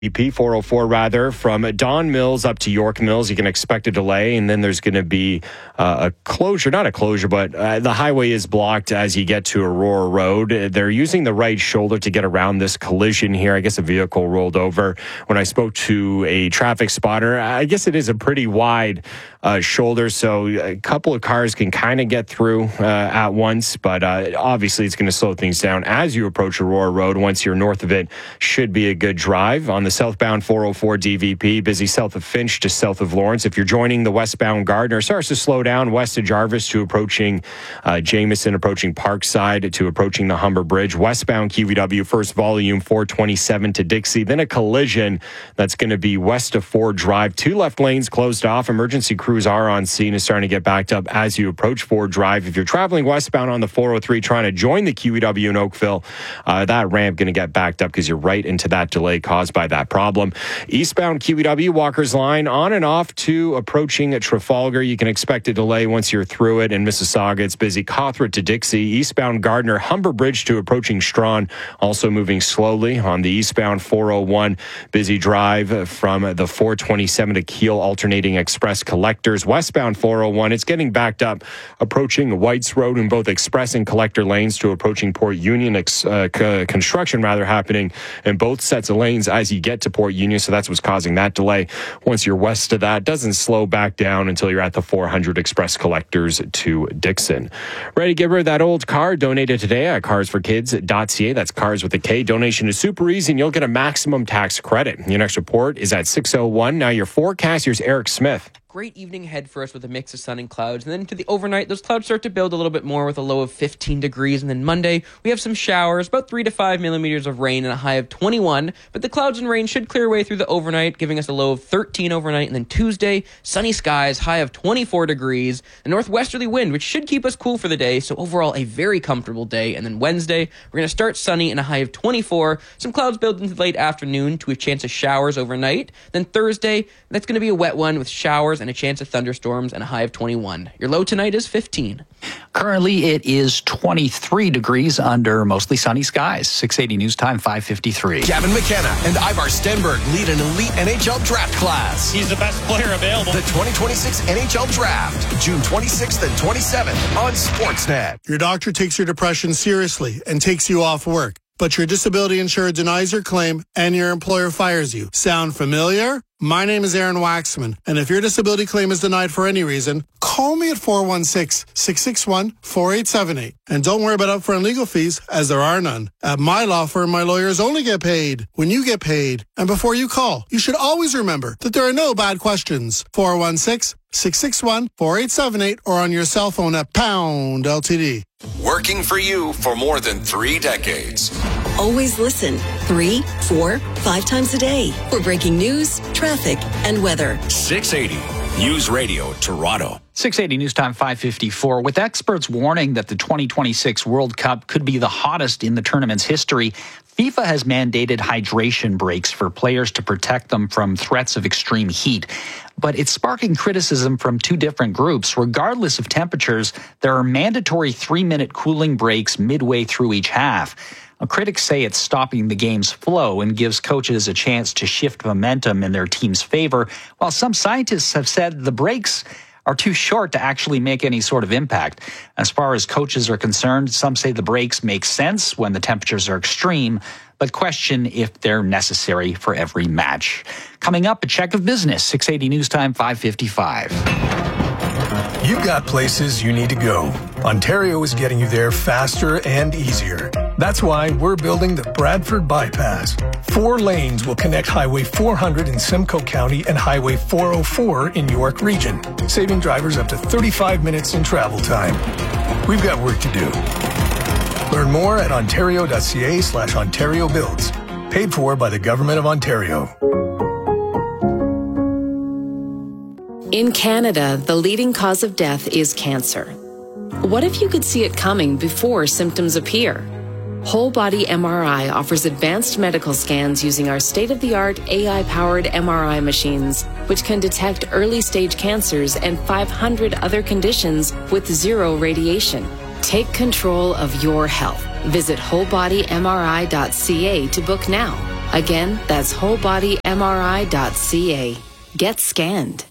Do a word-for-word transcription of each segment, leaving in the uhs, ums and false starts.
P four oh four rather, from Don Mills up to York Mills. You can expect a delay, and then there's going to be uh, a closure, not a closure, but uh, the highway is blocked as you get to Aurora Road. They're using the right shoulder to get around this collision here. I guess a vehicle rolled over. When I spoke to a traffic spotter, I guess it is a pretty wide uh, shoulder, so a couple of cars can kind of get through uh, at once, but uh, obviously it's going to slow things down as you approach Aurora Road. Once you're north of it, should be a good drive. On the southbound four oh four D V P, busy south of Finch to south of Lawrence. If you're joining the westbound Gardner, starts to slow down west of Jarvis to approaching uh, Jameson, approaching Parkside to approaching the Humber Bridge. Westbound Q V W, first volume four twenty-seven to Dixie. Then a collision that's going to be west of Ford Drive. Two left lanes closed off. Emergency crews are on scene and starting to get backed up as you approach Ford Drive. If you're traveling westbound on the four oh three trying to join the Q V W in Oakville, uh, that ramp going to get backed up because you're right into that delay caused by that problem. Eastbound Q E W, Walker's Line, on and off to approaching Trafalgar. You can expect a delay once you're through it. In Mississauga, it's busy. Cawthra to Dixie. Eastbound Gardner, Humber Bridge to approaching Strawn, also moving slowly. On the eastbound four oh one, busy drive from the four twenty-seven to Kiel, alternating express collectors. Westbound four oh one, it's getting backed up, approaching Whites Road in both express and collector lanes to approaching Port Union. Ex- uh, c- construction, rather, happening in both sets of lanes as you get to Port Union, so that's what's causing that delay. Once you're west of that, doesn't slow back down until you're at the four hundred express collectors to Dixon. Ready to get rid of that old car? Donated today at cars for kids dot c a. That's cars with a K. Donation is super easy, and you'll get a maximum tax credit. Your next report is at six oh one. Now your forecast, here's Eric Smith. Great evening ahead for us with a mix of sun and clouds. And then to the overnight, those clouds start to build a little bit more with a low of fifteen degrees. And then Monday, we have some showers, about three to five millimeters of rain and a high of twenty-one. But the clouds and rain should clear away through the overnight, giving us a low of thirteen overnight. And then Tuesday, sunny skies, high of twenty-four degrees. A northwesterly wind, which should keep us cool for the day. So overall, a very comfortable day. And then Wednesday, we're going to start sunny and a high of twenty-four. Some clouds build into the late afternoon to a chance of showers overnight. Then Thursday, that's going to be a wet one with showers and a chance of thunderstorms and a high of twenty-one. Your low tonight is fifteen. Currently, it is twenty-three degrees under mostly sunny skies. six eighty News Time, five fifty-three. Gavin McKenna and Ivar Stenberg lead an elite N H L draft class. He's the best player available. The twenty twenty-six N H L Draft, June twenty-sixth and twenty-seventh on Sportsnet. Your doctor takes your depression seriously and takes you off work, but your disability insurer denies your claim and your employer fires you. Sound familiar? My name is Aaron Waxman, and if your disability claim is denied for any reason, call me at four one six, six six one, four eight seven eight. And don't worry about upfront legal fees, as there are none. At my law firm, my lawyers only get paid when you get paid. And before you call, you should always remember that there are no bad questions. four one six, six six one, four eight seven eight or on your cell phone at pound L T D. Working for you for more than three decades. Always listen three, four, five times a day for breaking news, traffic, and weather. six eighty News Radio Toronto. six eighty News Time, five fifty-four. With experts warning that the twenty twenty-six World Cup could be the hottest in the tournament's history, FIFA has mandated hydration breaks for players to protect them from threats of extreme heat. But it's sparking criticism from two different groups. Regardless of temperatures, there are mandatory three-minute cooling breaks midway through each half. Now, critics say it's stopping the game's flow and gives coaches a chance to shift momentum in their team's favor, while some scientists have said the breaks are too short to actually make any sort of impact. As far as coaches are concerned, some say the breaks make sense when the temperatures are extreme, but question if they're necessary for every match. Coming up, a check of business, six eighty News Time, five fifty-five. You've got places you need to go. Ontario is getting you there faster and easier. That's why we're building the Bradford Bypass. Four lanes will connect Highway four hundred in Simcoe County and Highway four oh four in York Region, saving drivers up to thirty-five minutes in travel time. We've got work to do. Learn more at ontario.ca slash Ontario Builds. Paid for by the Government of Ontario. In Canada, the leading cause of death is cancer. What if you could see it coming before symptoms appear? Whole Body M R I offers advanced medical scans using our state-of-the-art A I-powered M R I machines, which can detect early-stage cancers and five hundred other conditions with zero radiation. Take control of your health. Visit whole body M R I dot c a to book now. Again, that's whole body M R I dot C A. Get scanned.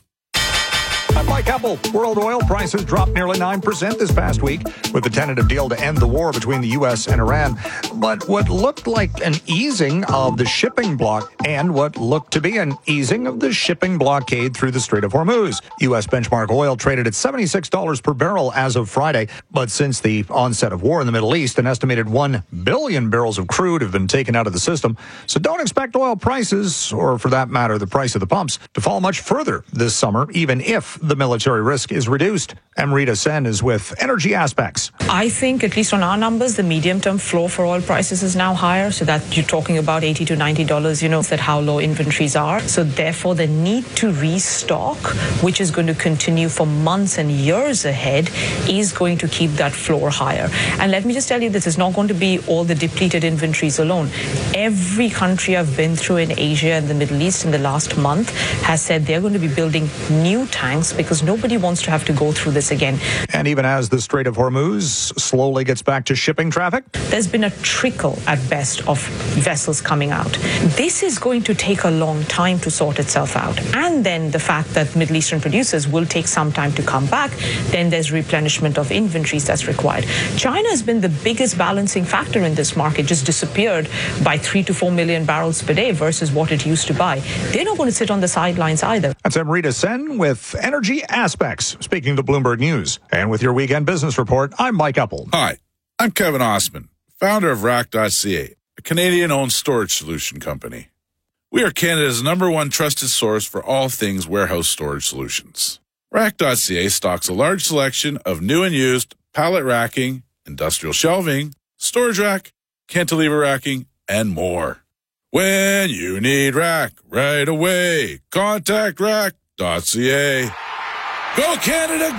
I'm Mike Apple. World oil prices dropped nearly nine percent this past week with the tentative deal to end the war between the U S and Iran. But what looked like an easing of the shipping block and what looked to be an easing of the shipping blockade through the Strait of Hormuz. U S benchmark oil traded at seventy-six dollars per barrel as of Friday. But since the onset of war in the Middle East, an estimated one billion barrels of crude have been taken out of the system. So don't expect oil prices, or for that matter, the price of the pumps, to fall much further this summer, even if the military risk is reduced. Amrita Sen is with Energy Aspects. I think, at least on our numbers, the medium-term floor for oil prices is now higher, so that you're talking about eighty to ninety dollars, you know, that how low inventories are. So therefore, the need to restock, which is going to continue for months and years ahead, is going to keep that floor higher. And let me just tell you, this is not going to be all the depleted inventories alone. Every country I've been through in Asia and the Middle East in the last month has said they're going to be building new tanks because nobody wants to have to go through this again. And even as the Strait of Hormuz slowly gets back to shipping traffic, there's been a trickle at best of vessels coming out. This is going to take a long time to sort itself out. And then the fact that Middle Eastern producers will take some time to come back, then there's replenishment of inventories that's required. China has been the biggest balancing factor in this market, just disappeared by three to four million barrels per day versus what it used to buy. They're not going to sit on the sidelines either. That's Amrita Sen with Energy Aspects, speaking to Bloomberg News. And with your weekend business report, I'm Mike Apple. Hi, I'm Kevin Osman, founder of Rack dot C A, a Canadian-owned storage solution company. We are Canada's number one trusted source for all things warehouse storage solutions. Rack dot C A stocks a large selection of new and used pallet racking, industrial shelving, storage rack, cantilever racking, and more. When you need rack right away, contact Rack dot C A. Go Canada,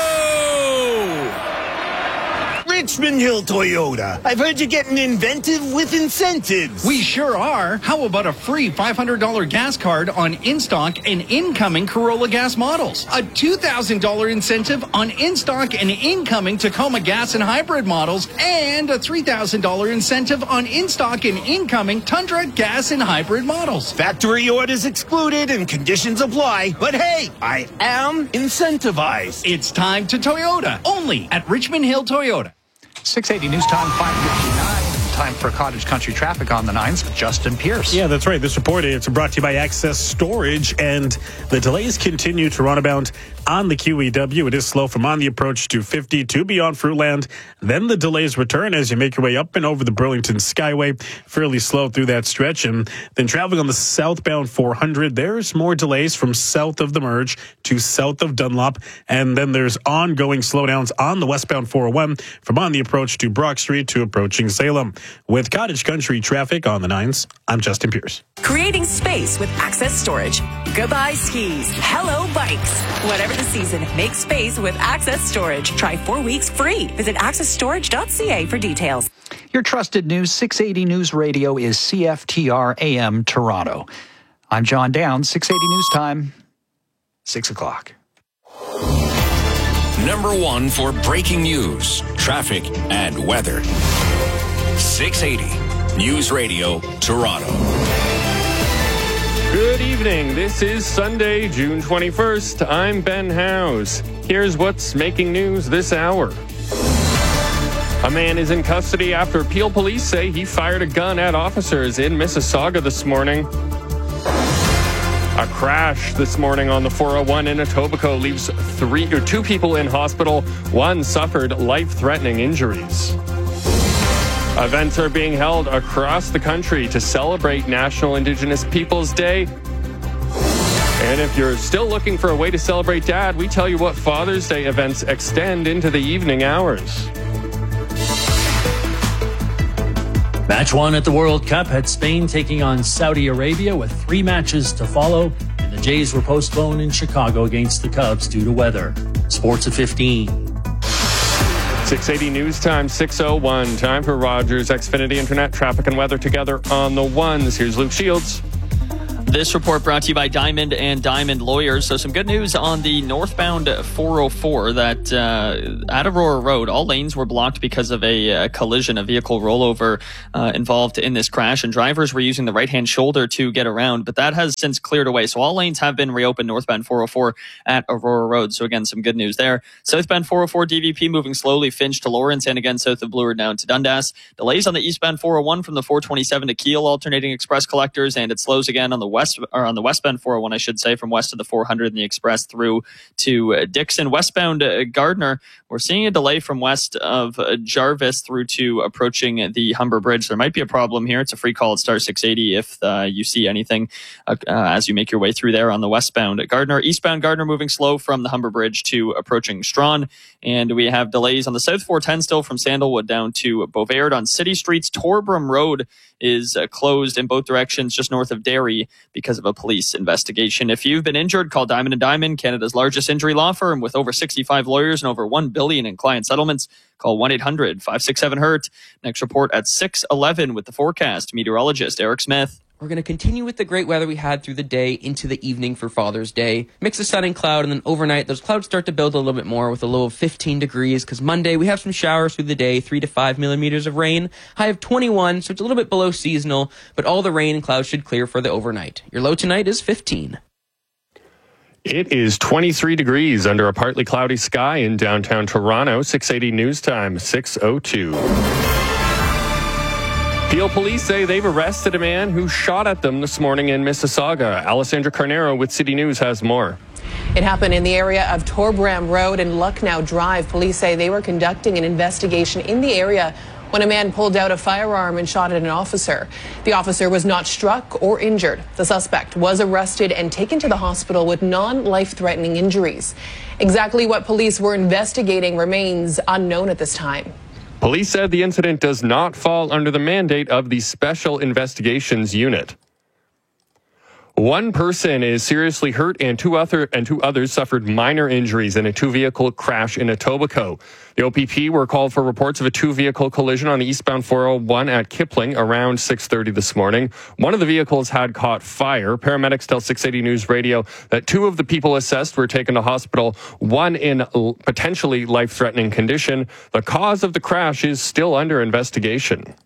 go! Richmond Hill Toyota. I've heard you're getting inventive with incentives. We sure are. How about a free five hundred dollars gas card on in-stock and incoming Corolla gas models? A two thousand dollars incentive on in-stock and incoming Tacoma gas and hybrid models, and a three thousand dollars incentive on in-stock and incoming Tundra gas and hybrid models. Factory orders excluded and conditions apply. But hey, I am incentivized. It's time to Toyota. Only at Richmond Hill Toyota. six eighty News Time, five fifty-nine. Time for Cottage Country Traffic on the nines. Justin Pierce. Yeah, that's right. This report is brought to you by Access Storage, and the delays continue. Toronto bound on the Q E W. It is slow from on the approach to fifty to beyond Fruitland. Then the delays return as you make your way up and over the Burlington Skyway. Fairly slow through that stretch. And then traveling on the southbound four hundred, there's more delays from south of the merge to south of Dunlop. And then there's ongoing slowdowns on the westbound four oh one from on the approach to Brock Street to approaching Salem. With Cottage Country Traffic on the nines, I'm Justin Pierce. Creating space with Access Storage. Goodbye skis. Hello bikes. Whatever the season, make space with Access Storage. Try four weeks free. Visit access storage dot c a for details. Your trusted news, six eighty News Radio is C F T R A M Toronto. I'm John Downs, six eighty News Time, six o'clock. Number one for breaking news, traffic, and weather. six eighty News Radio, Toronto. Good evening. This is Sunday, June twenty-first. I'm Ben Howes. Here's what's making news this hour. A man is in custody after Peel police say he fired a gun at officers in Mississauga this morning. A crash this morning on the four oh one in Etobicoke leaves three or two people in hospital. One suffered life-threatening injuries. Events are being held across the country to celebrate National Indigenous Peoples Day. And if you're still looking for a way to celebrate Dad, we tell you what Father's Day events extend into the evening hours. Match one at the World Cup had Spain taking on Saudi Arabia with three matches to follow, and the Jays were postponed in Chicago against the Cubs due to weather. Sports at fifteen. six eighty News Time, six oh one. Time for Rogers Xfinity Internet traffic and weather together on the ones. Here's Luke Shields. This report brought to you by Diamond and Diamond Lawyers. So some good news on the northbound four oh four that uh, at Aurora Road, all lanes were blocked because of a uh, collision, a vehicle rollover uh, involved in this crash, and drivers were using the right-hand shoulder to get around, but that has since cleared away. So all lanes have been reopened northbound four oh four at Aurora Road. So again, some good news there. Southbound four oh four D V P moving slowly, Finch to Lawrence, and again south of Bloor down to Dundas. Delays on the eastbound four oh one from the four twenty-seven to Kiel, alternating express collectors, and it slows again on the west, or on the westbound four oh one, I should say, from west of the four hundred and the express through to uh, Dixon. Westbound uh, Gardner, we're seeing a delay from west of uh, Jarvis through to approaching the Humber Bridge. There might be a problem here. It's a free call at star six eighty if uh, you see anything uh, uh, as you make your way through there on the westbound Gardner. Eastbound Gardner moving slow from the Humber Bridge to approaching Strawn. And we have delays on the south four ten still from Sandalwood down to Beauvais on City Streets. Torbram Road is uh, closed in both directions just north of Derry because of a police investigation. If you've been injured, call Diamond and Diamond, Canada's largest injury law firm with over sixty-five lawyers and over one billion dollars in client settlements. Call one eight hundred five six seven hurt. Next report at six eleven with the forecast. Meteorologist Eric Smith. We're going to continue with the great weather we had through the day into the evening for Father's Day. Mix of sun and cloud, and then overnight, those clouds start to build a little bit more with a low of fifteen degrees, because Monday we have some showers through the day, three to five millimeters of rain, high of twenty-one, so it's a little bit below seasonal, but all the rain and clouds should clear for the overnight. Your low tonight is fifteen. It is twenty-three degrees under a partly cloudy sky in downtown Toronto. six eighty news time, six oh two. Peel police say they've arrested a man who shot at them this morning in Mississauga. Alessandra Carnero with City News has more. It happened in the area of Torbram Road and Lucknow Drive. Police say they were conducting an investigation in the area when a man pulled out a firearm and shot at an officer. The officer was not struck or injured. The suspect was arrested and taken to the hospital with non-life-threatening injuries. Exactly what police were investigating remains unknown at this time. Police said the incident does not fall under the mandate of the Special Investigations Unit. One person is seriously hurt and two other and two others suffered minor injuries in a two-vehicle crash in Etobicoke. The O P P were called for reports of a two-vehicle collision on the eastbound four oh one at Kipling around six thirty this morning. One of the vehicles had caught fire. Paramedics tell six eighty News Radio that two of the people assessed were taken to hospital, one in potentially life-threatening condition. The cause of the crash is still under investigation.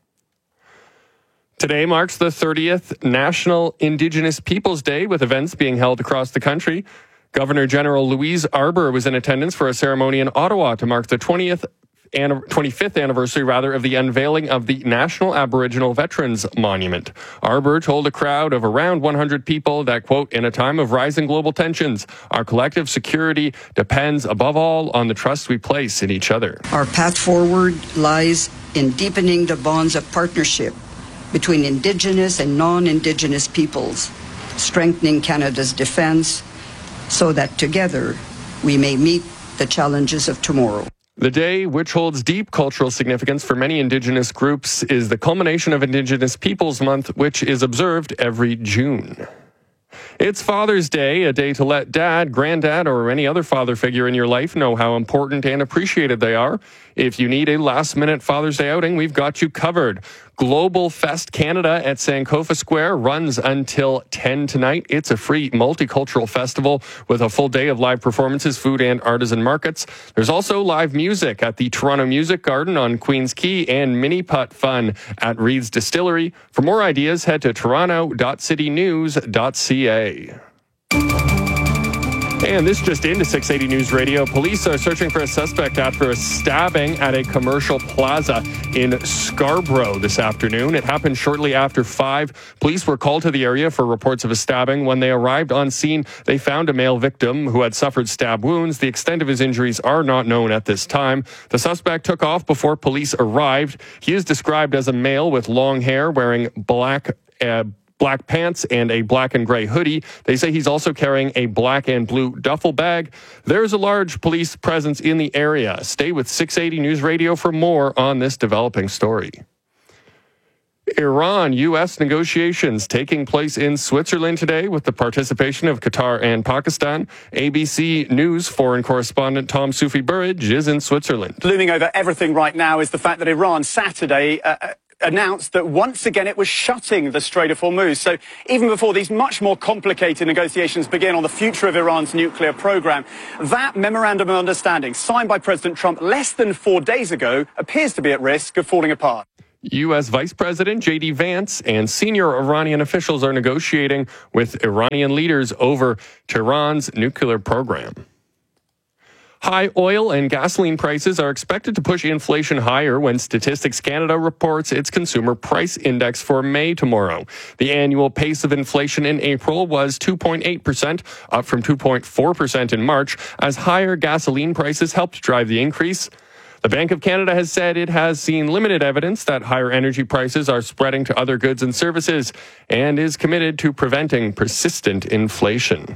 Today marks the thirtieth National Indigenous Peoples Day, with events being held across the country. Governor General Louise Arbour was in attendance for a ceremony in Ottawa to mark the twentieth, twenty-fifth anniversary rather, of the unveiling of the National Aboriginal Veterans Monument. Arbour told a crowd of around one hundred people that, quote, in a time of rising global tensions, our collective security depends above all on the trust we place in each other. Our path forward lies in deepening the bonds of partnership between Indigenous and non-Indigenous peoples, strengthening Canada's defense so that together we may meet the challenges of tomorrow. The day, which holds deep cultural significance for many Indigenous groups, is the culmination of Indigenous Peoples Month, which is observed every June. It's Father's Day, a day to let dad, granddad, or any other father figure in your life know how important and appreciated they are. If you need a last-minute Father's Day outing, we've got you covered. Global Fest Canada at Sankofa Square runs until ten tonight. It's a free multicultural festival with a full day of live performances, food, and artisan markets. There's also live music at the Toronto Music Garden on Queens Quay and mini putt fun at Reed's Distillery. For more ideas, head to toronto dot city news dot c a. And this just into six eighty News Radio. Police are searching for a suspect after a stabbing at a commercial plaza in Scarborough this afternoon. It happened shortly after five. Police were called to the area for reports of a stabbing. When they arrived on scene, they found a male victim who had suffered stab wounds. The extent of his injuries are not known at this time. The suspect took off before police arrived. He is described as a male with long hair, wearing black uh, black pants and a black and gray hoodie. They say he's also carrying a black and blue duffel bag. There's a large police presence in the area. Stay with six eighty News Radio for more on this developing story. Iran U S negotiations taking place in Switzerland today with the participation of Qatar and Pakistan. A B C News foreign correspondent Tom Sufi Burridge is in Switzerland. Looming over everything right now is the fact that Iran Saturday uh, announced that once again it was shutting the Strait of Hormuz. So even before these much more complicated negotiations begin on the future of Iran's nuclear program, that memorandum of understanding signed by President Trump less than four days ago appears to be at risk of falling apart. U S. Vice President J D Vance and senior Iranian officials are negotiating with Iranian leaders over Tehran's nuclear program. High oil and gasoline prices are expected to push inflation higher when Statistics Canada reports its consumer price index for May tomorrow. The annual pace of inflation in April was two point eight percent, up from two point four percent in March, as higher gasoline prices helped drive the increase. The Bank of Canada has said it has seen limited evidence that higher energy prices are spreading to other goods and services and is committed to preventing persistent inflation.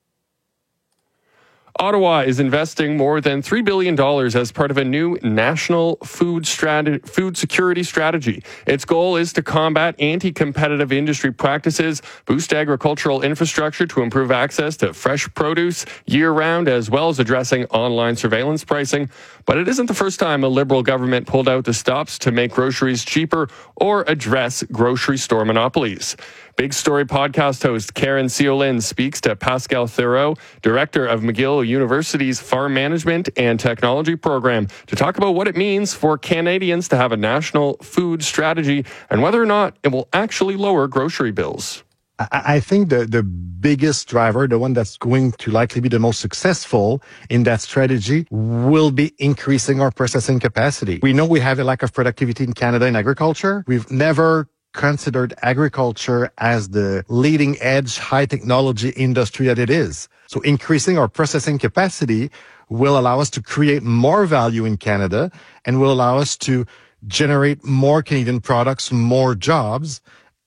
Ottawa is investing more than three billion dollars as part of a new national food strat- food security strategy. Its goal is to combat anti-competitive industry practices, boost agricultural infrastructure to improve access to fresh produce year-round, as well as addressing online surveillance pricing. But it isn't the first time a Liberal government pulled out the stops to make groceries cheaper or address grocery store monopolies. Big Story podcast host Karen Ciolin speaks to Pascal Theroux, director of McGill University's Farm Management and Technology program, to talk about what it means for Canadians to have a national food strategy and whether or not it will actually lower grocery bills. I think the, the biggest driver, the one that's going to likely be the most successful in that strategy, will be increasing our processing capacity. We know we have a lack of productivity in Canada in agriculture. We've never considered agriculture as the leading edge high technology industry that it is. So increasing our processing capacity will allow us to create more value in Canada and will allow us to generate more Canadian products, more jobs.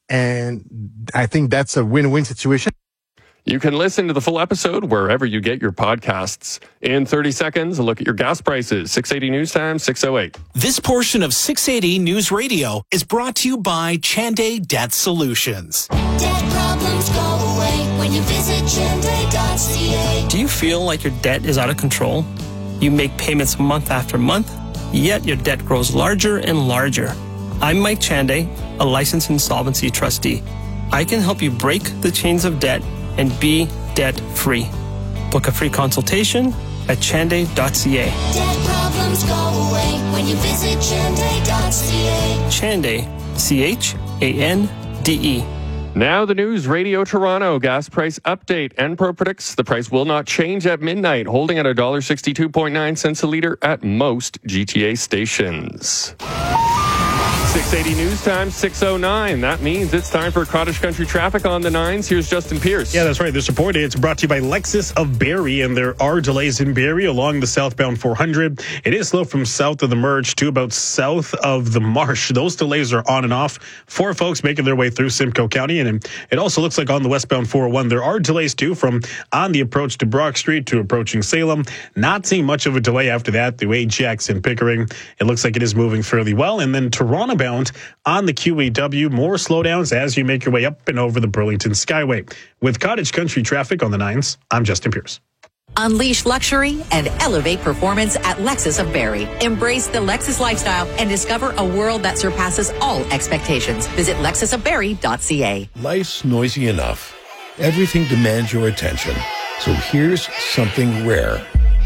And I think that's a win-win situation. You can listen to the full episode wherever you get your podcasts. In thirty seconds, a look at your gas prices. six eighty News Time, six oh eight. This portion of six eighty News Radio is brought to you by Chanday Debt Solutions. Debt problems go away when you visit chanday dot c a. Do you feel like your debt is out of control? You make payments month after month, yet your debt grows larger and larger. I'm Mike Chanday, a licensed insolvency trustee. I can help you break the chains of debt and be debt-free. Book a free consultation at chanday dot c a. Debt problems go away when you visit chanday dot c a. Chanday, C H A N D E. Now the news, Radio Toronto gas price update. Enpro predicts the price will not change at midnight, holding at one dollar sixty-two point nine cents a litre at most G T A stations. six eighty News Time, six oh nine. That means it's time for Cottage Country Traffic on the nines. Here's Justin Pierce. Yeah, that's right. This report is brought to you by Lexus of Barrie, and there are delays in Barrie along the southbound four hundred. It is slow from south of the merge to about south of the marsh. Those delays are on and off for folks making their way through Simcoe County, and it also looks like on the westbound four oh one there are delays too from on the approach to Brock Street to approaching Salem. Not seeing much of a delay after that through Ajax and Pickering. It looks like it is moving fairly well, and then Toronto bound on the Q E W. More slowdowns as you make your way up and over the Burlington Skyway. With Cottage Country Traffic on the nines, I'm Justin Pierce. Unleash luxury and elevate performance at Lexus of Barrie. Embrace the Lexus lifestyle and discover a world that surpasses all expectations. Visit lexus of barrie dot c a. Life's noisy enough. Everything demands your attention. So here's something rare.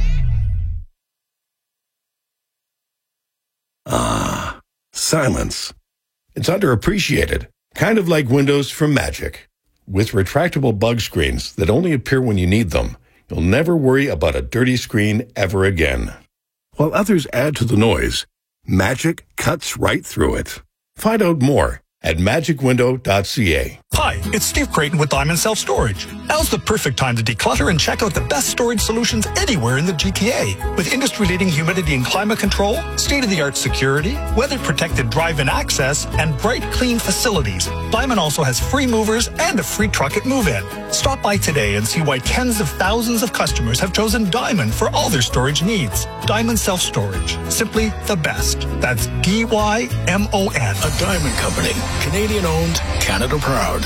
Ah, silence. It's underappreciated, kind of like windows from Magic. With retractable bug screens that only appear when you need them, you'll never worry about a dirty screen ever again. While others add to the noise, Magic cuts right through it. Find out more at magic window dot c a. Hi, it's Steve Creighton with Diamond Self Storage. Now's the perfect time to declutter and check out the best storage solutions anywhere in the G T A. With industry-leading humidity and climate control, state-of-the-art security, weather-protected drive-in access, and bright, clean facilities, Diamond also has free movers and a free truck at move-in. Stop by today and see why tens of thousands of customers have chosen Diamond for all their storage needs. Diamond Self Storage, simply the best. That's D Y M O N. A Diamond Company, Canadian-owned, Canada proud.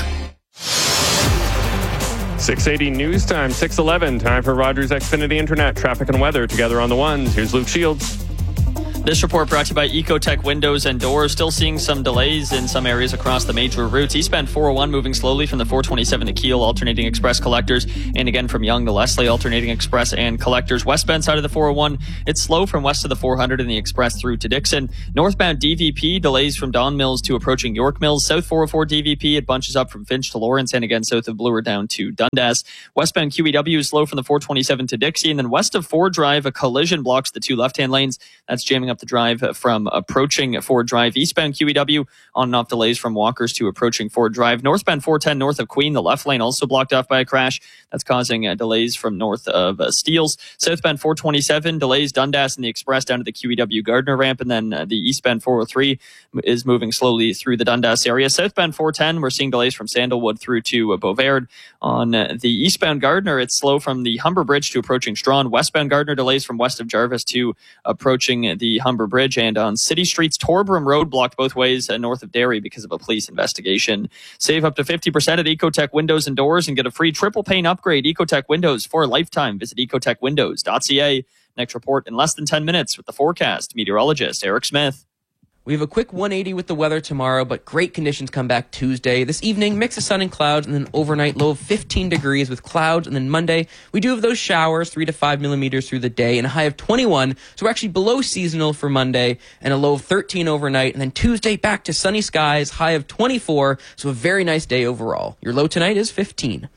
six eighty News Time, six eleven. Time for Rogers Xfinity Internet traffic and weather together on the ones. Here's Luke Shields. This report brought to you by Ecotech Windows and Doors. Still seeing some delays in some areas across the major routes. Eastbound four oh one moving slowly from the four twenty-seven to Kiel, alternating express collectors. And again from Yonge to Leslie, alternating express and collectors. Westbound side of the four oh one, it's slow from west of the four hundred and the express through to Dixon. Northbound D V P, delays from Don Mills to approaching York Mills. South four oh four D V P, it bunches up from Finch to Lawrence and again south of Bloor down to Dundas. Westbound Q E W is slow from the four twenty-seven to Dixie. And then west of Ford Drive, a collision blocks the two left-hand lanes. That's jamming up the drive from approaching Ford Drive. Eastbound Q E W on and off delays from Walkers to approaching Ford Drive. Northbound four ten north of Queen, the left lane also blocked off by a crash. That's causing uh, delays from north of uh, Steeles. Southbound four twenty-seven delays Dundas and the express down to the Q E W Gardner ramp. And then uh, the eastbound four oh three is moving slowly through the Dundas area. Southbound four ten, we're seeing delays from Sandalwood through to uh, Beauvard. On uh, the eastbound Gardner, it's slow from the Humber Bridge to approaching Strawn. Westbound Gardner delays from west of Jarvis to approaching the Humber Bridge. And on City Streets, Torbram Road blocked both ways uh, north of Derry because of a police investigation. Save up to fifty percent at Ecotech Windows and Doors and get a free triple pane upgrade. Ecotech Windows for a lifetime. Visit ecotech windows dot c a. Next report in less than ten minutes with the forecast. Meteorologist Eric Smith. We have a quick one eighty with the weather tomorrow, but great conditions come back Tuesday. This evening, mix of sun and clouds, and then overnight low of fifteen degrees with clouds. And then Monday, we do have those showers, three to five millimeters through the day, and a high of twenty-one. So we're actually below seasonal for Monday, and a low of thirteen overnight. And then Tuesday, back to sunny skies, high of twenty-four. So a very nice day overall. Your low tonight is fifteen.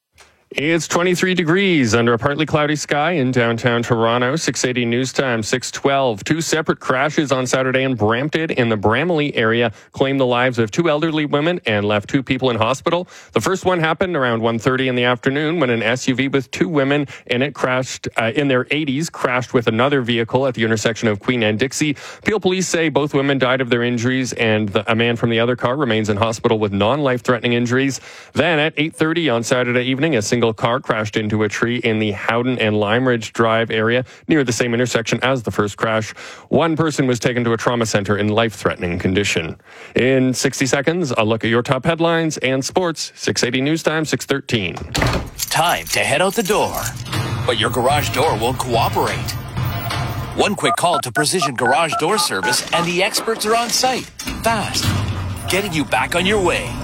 It's twenty-three degrees under a partly cloudy sky in downtown Toronto. six eighty news time, six twelve. Two separate crashes on Saturday in Brampton in the Bramalea area claimed the lives of two elderly women and left two people in hospital. The first one happened around one thirty in the afternoon when an S U V with two women in it crashed uh, in their eighties, crashed with another vehicle at the intersection of Queen and Dixie. Peel police say both women died of their injuries and the, a man from the other car remains in hospital with non-life-threatening injuries. Then at eight thirty on Saturday evening, a single car crashed into a tree in the Howden and Lime Ridge Drive area near the same intersection as the first crash. One person was taken to a trauma center in life-threatening condition. In sixty seconds, a look at your top headlines and sports. six eighty news time, six thirteen. Time to head out the door, but your garage door won't cooperate. One quick call to Precision Garage Door Service and the experts are on site, fast, getting you back on your way.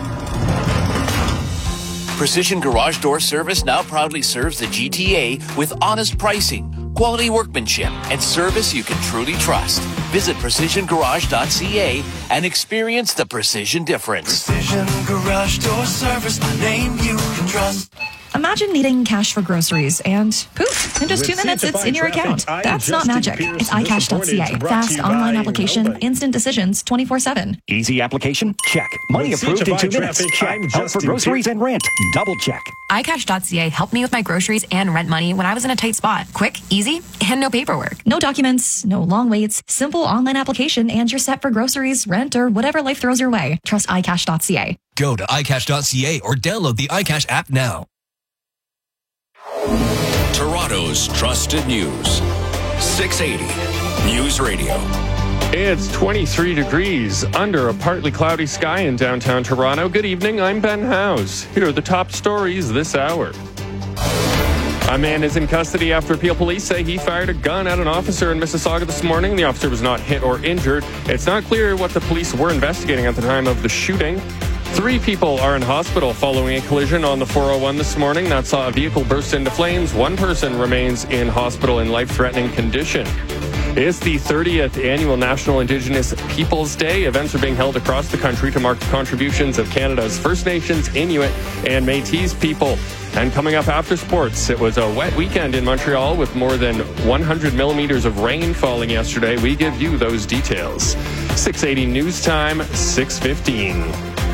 Precision Garage Door Service now proudly serves the G T A with honest pricing, quality workmanship, and service you can truly trust. Visit precision garage dot c a and experience the precision difference. Precision Garage Door Service, a name you can trust. Imagine needing cash for groceries and poof, in just two minutes it's in your account. That's not magic. It's i cash dot c a. Fast online application, instant decisions, twenty-four seven. Easy application? Check. Money approved in two minutes? Check. Out for groceries and rent? Double check. i cash dot c a helped me with my groceries and rent money when I was in a tight spot. Quick, easy, and no paperwork. No documents, no long waits, simple online application, and you're set for groceries, rent, or whatever life throws your way. Trust i cash dot c a. Go to i cash dot c a or download the iCash app now. Toronto's trusted news. six eighty News Radio. It's twenty-three degrees under a partly cloudy sky in downtown Toronto. Good evening, I'm Ben Howes. Here are the top stories this hour. A man is in custody after Peel police say he fired a gun at an officer in Mississauga this morning. The officer was not hit or injured. It's not clear what the police were investigating at the time of the shooting. Three people are in hospital following a collision on the four oh one this morning that saw a vehicle burst into flames. One person remains in hospital in life-threatening condition. It's the thirtieth annual National Indigenous Peoples Day. Events are being held across the country to mark the contributions of Canada's First Nations, Inuit, and Métis people. And coming up after sports, it was a wet weekend in Montreal with more than one hundred millimeters of rain falling yesterday. We give you those details. six eighty News Time, six fifteen.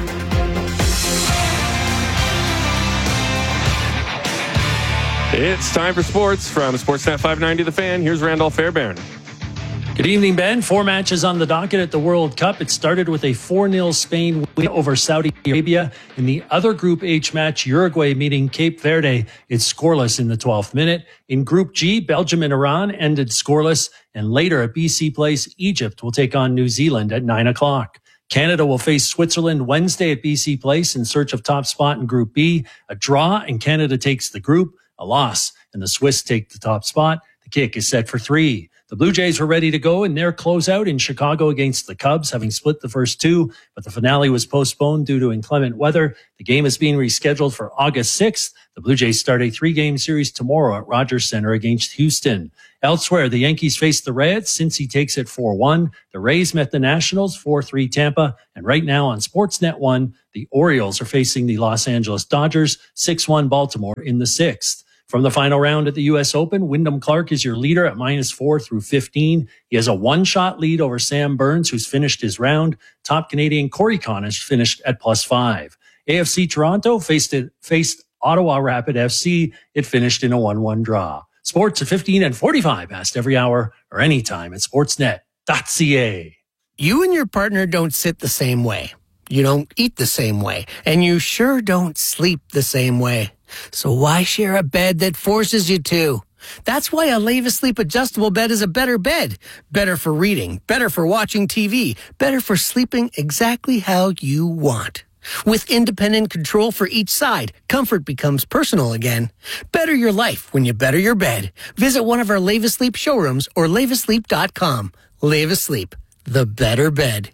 It's time for sports from Sportsnet five ninety The Fan. Here's Randolph Fairbairn. Good evening, Ben. Four matches on the docket at the World Cup. It started with a four nil Spain win over Saudi Arabia. In the other Group H match, Uruguay meeting Cape Verde. It's scoreless in the twelfth minute. In Group G, Belgium and Iran ended scoreless. And later at B C Place, Egypt will take on New Zealand at nine o'clock. Canada will face Switzerland Wednesday at B C Place in search of top spot in Group B. A draw and Canada takes the group. A loss and the Swiss take the top spot. The kick is set for three. The Blue Jays were ready to go in their closeout in Chicago against the Cubs, having split the first two, but the finale was postponed due to inclement weather. The game is being rescheduled for August sixth. The Blue Jays start a three-game series tomorrow at Rogers Center against Houston. Elsewhere, the Yankees face the Reds. Cincy takes it four one. The Rays met the Nationals four three Tampa. And right now on Sportsnet one, the Orioles are facing the Los Angeles Dodgers six one Baltimore in the sixth. From the final round at the U S Open, Wyndham Clark is your leader at minus four through fifteen. He has a one-shot lead over Sam Burns, who's finished his round. Top Canadian Corey Connors finished at plus five. A F C Toronto faced it, faced Ottawa Rapid F C. It finished in a one one draw. Sports at fifteen and forty-five, past every hour or anytime at sportsnet dot c a. You and your partner don't sit the same way. You don't eat the same way. And you sure don't sleep the same way. So why share a bed that forces you to? That's why a Leva Sleep adjustable bed is a better bed. Better for reading, better for watching T V, better for sleeping exactly how you want. With independent control for each side, comfort becomes personal again. Better your life when you better your bed. Visit one of our Leva Sleep showrooms or leva sleep dot com. Leva Sleep, the better bed.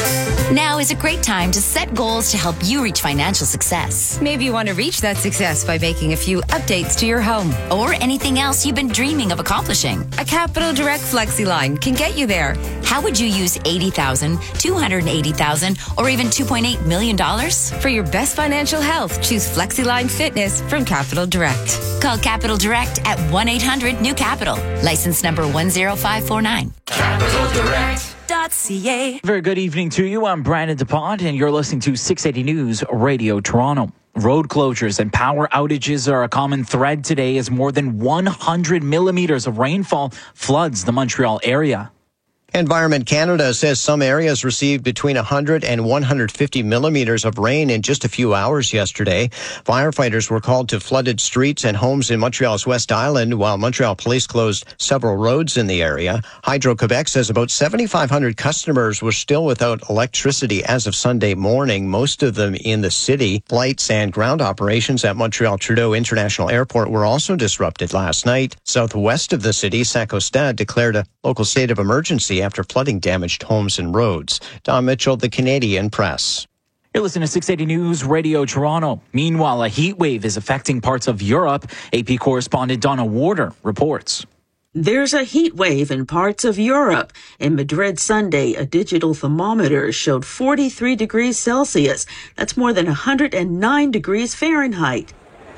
Now is a great time to set goals to help you reach financial success. Maybe you want to reach that success by making a few updates to your home. Or anything else you've been dreaming of accomplishing. A Capital Direct Flexi line can get you there. How would you use eighty thousand dollars, two hundred eighty thousand dollars, or even two point eight million dollars? For your best financial health, choose FlexiLine Fitness from Capital Direct. Call Capital Direct at one eight hundred new capital. License number one zero five four nine. Capital Direct. Very good evening to you. I'm Brandon DuPont, and you're listening to six eighty News Radio Toronto. Road closures and power outages are a common thread today as more than one hundred millimeters of rainfall floods the Montreal area. Environment Canada says some areas received between one hundred and one hundred fifty millimeters of rain in just a few hours yesterday. Firefighters were called to flooded streets and homes in Montreal's West Island, while Montreal police closed several roads in the area. Hydro-Quebec says about seventy-five hundred customers were still without electricity as of Sunday morning, most of them in the city. Flights and ground operations at Montreal Trudeau International Airport were also disrupted last night. Southwest of the city, Saint-Costa declared a local state of emergency after flooding damaged homes and roads. Don Mitchell, the Canadian Press. You're listening to six eighty News Radio Toronto. Meanwhile, a heat wave is affecting parts of Europe. A P correspondent Donna Warder reports. There's a heat wave in parts of Europe. In Madrid Sunday, a digital thermometer showed forty-three degrees Celsius. That's more than one hundred nine degrees Fahrenheit.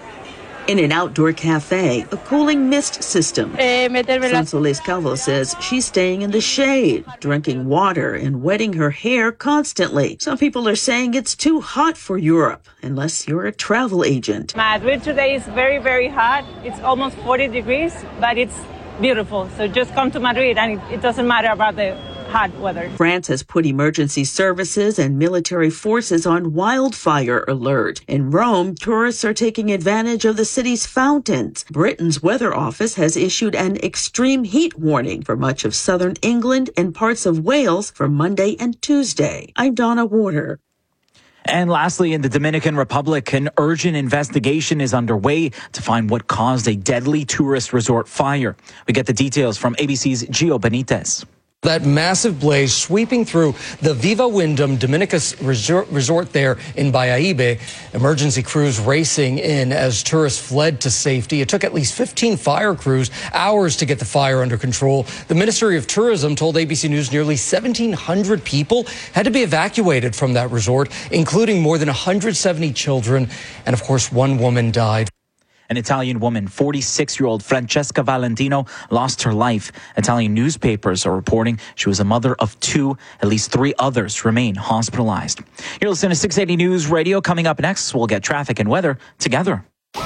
In an outdoor cafe, a cooling mist system. Sonsoles Calvo says she's staying in the shade, drinking water and wetting her hair constantly. Some people are saying it's too hot for Europe, unless you're a travel agent. Madrid today is very, very hot. It's almost forty degrees, but it's beautiful. So just come to Madrid and it, it doesn't matter about the hot weather. France has put emergency services and military forces on wildfire alert. In Rome, tourists are taking advantage of the city's fountains. Britain's weather office has issued an extreme heat warning for much of southern England and parts of Wales for Monday and Tuesday. I'm Donna Warder. And lastly, in the Dominican Republic, an urgent investigation is underway to find what caused a deadly tourist resort fire. We get the details from A B C's Gio Benitez. That massive blaze sweeping through the Viva Wyndham Dominicus resort, resort there in Bayaibe. Emergency crews racing in as tourists fled to safety. It took at least fifteen fire crews hours to get the fire under control. The Ministry of Tourism told A B C News nearly seventeen hundred people had to be evacuated from that resort, including more than one hundred seventy children. And of course, one woman died. An Italian woman, forty-six-year-old Francesca Valentino, lost her life. Italian newspapers are reporting she was a mother of two. At least three others remain hospitalized. You're listening to six eighty News Radio. Coming up next, we'll get traffic and weather together.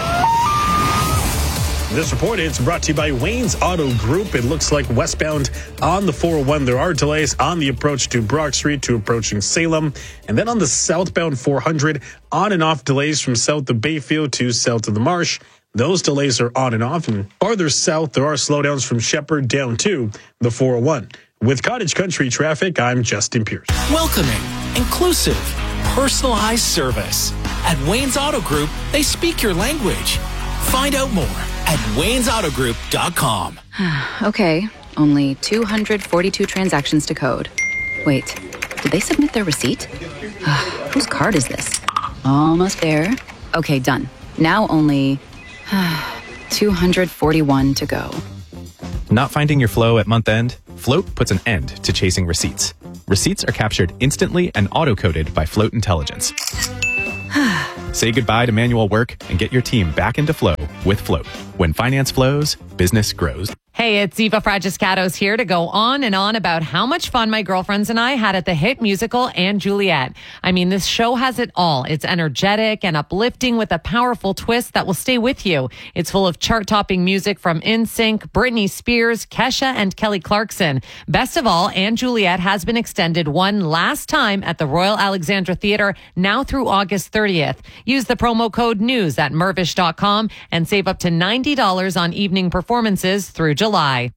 This report is brought to you by Wayne's Auto Group. It looks like westbound on the four oh one, there are delays on the approach to Brock Street to approaching Salem. And then on the southbound four hundred, on and off delays from south of Bayfield to south of the Marsh. Those delays are on and off. And farther south, there are slowdowns from Shepherd down to the four oh one. With Cottage Country traffic, I'm Justin Pierce. Welcoming, inclusive, personalized service. At Wayne's Auto Group, they speak your language. Find out more at waynes auto group dot com. Okay, Only two hundred forty-two transactions to code. Wait, did they submit their receipt? Whose card is this? Almost there. Okay, done. Now only two hundred forty-one to go. Not finding your flow at month end? Float puts an end to chasing receipts. Receipts are captured instantly and auto-coded by Float Intelligence. Say goodbye to manual work and get your team back into flow with Float. When finance flows, business grows. Hey, it's Eva Fragiscatos here to go on and on about how much fun my girlfriends and I had at the hit musical And Juliet. I mean, this show has it all. It's energetic and uplifting with a powerful twist that will stay with you. It's full of chart-topping music from N Sync, Britney Spears, Kesha, and Kelly Clarkson. Best of all, And Juliet has been extended one last time at the Royal Alexandra Theatre, now through August thirtieth. Use the promo code NEWS at mervish dot com and save up to ninety dollars on evening performances through July.